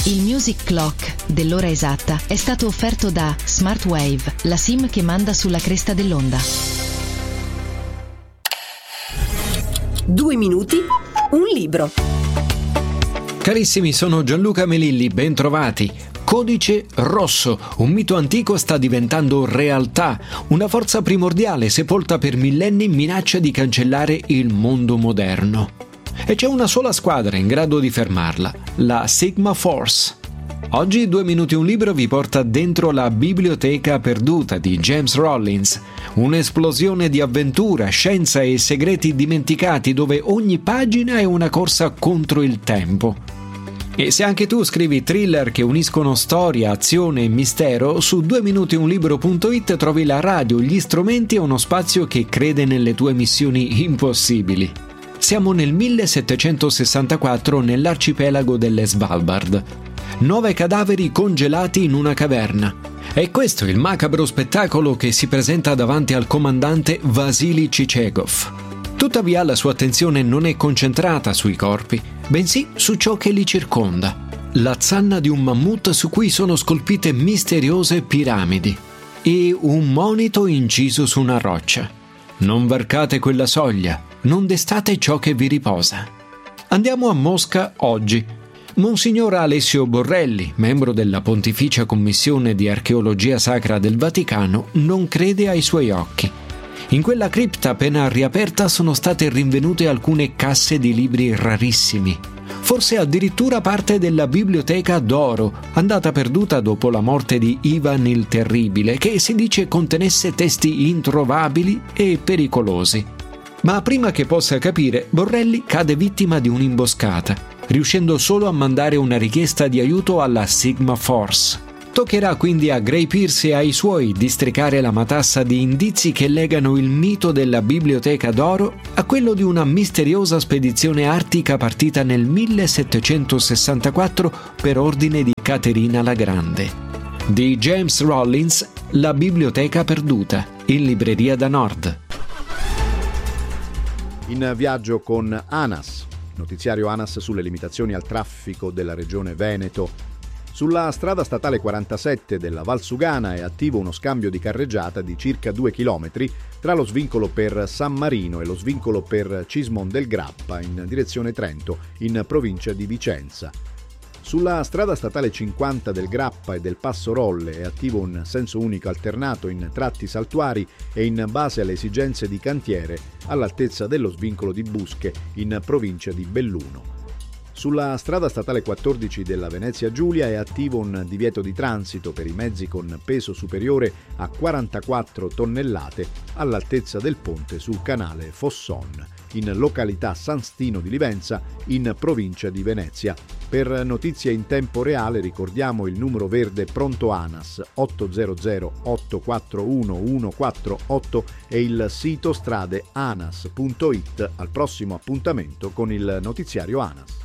Il Music Clock dell'ora esatta è stato offerto da Smartwave, la SIM che manda sulla cresta dell'onda. 2 minuti, un libro. Carissimi, sono Gianluca Melilli, bentrovati. Codice rosso, un mito antico sta diventando realtà. Una forza primordiale sepolta per millenni minaccia di cancellare il mondo moderno. E c'è una sola squadra in grado di fermarla, la Sigma Force. Oggi 2 minuti un libro vi porta dentro la biblioteca perduta di James Rollins, un'esplosione di avventura, scienza e segreti dimenticati dove ogni pagina è una corsa contro il tempo. E se anche tu scrivi thriller che uniscono storia, azione e mistero, su 2minutiunlibro.it trovi la radio, gli strumenti e uno spazio che crede nelle tue missioni impossibili. Siamo nel 1764 nell'arcipelago delle Svalbard. 9 cadaveri congelati in una caverna. È questo il macabro spettacolo che si presenta davanti al comandante Vasily Chichegov. Tuttavia la sua attenzione non è concentrata sui corpi, bensì su ciò che li circonda. La zanna di un mammut su cui sono scolpite misteriose piramidi e un monito inciso su una roccia. Non varcate quella soglia, non destate ciò che vi riposa. Andiamo a Mosca oggi. Monsignor Alessio Borrelli, membro della Pontificia Commissione di Archeologia Sacra del Vaticano, non crede ai suoi occhi. In quella cripta appena riaperta sono state rinvenute alcune casse di libri rarissimi, forse addirittura parte della biblioteca d'oro, andata perduta dopo la morte di Ivan il Terribile, che si dice contenesse testi introvabili e pericolosi. Ma prima che possa capire, Borrelli cade vittima di un'imboscata, riuscendo solo a mandare una richiesta di aiuto alla Sigma Force. Toccherà quindi a Gray Pierce e ai suoi districare la matassa di indizi che legano il mito della Biblioteca d'Oro a quello di una misteriosa spedizione artica partita nel 1764 per ordine di Caterina la Grande. Di James Rollins, La Biblioteca perduta, in libreria da Nord. In viaggio con ANAS, notiziario ANAS sulle limitazioni al traffico della regione Veneto. Sulla strada statale 47 della Valsugana è attivo uno scambio di carreggiata di circa 2 km tra lo svincolo per San Marino e lo svincolo per Cismon del Grappa in direzione Trento, in provincia di Vicenza. Sulla strada statale 50 del Grappa e del Passo Rolle è attivo un senso unico alternato in tratti saltuari e in base alle esigenze di cantiere all'altezza dello svincolo di Busche in provincia di Belluno. Sulla strada statale 14 della Venezia Giulia è attivo un divieto di transito per i mezzi con peso superiore a 44 tonnellate all'altezza del ponte sul canale Fosson, in località San Stino di Livenza, in provincia di Venezia. Per notizie in tempo reale ricordiamo il numero verde pronto ANAS 800 841 148 e il sito stradeanas.it. Al prossimo appuntamento con il notiziario ANAS.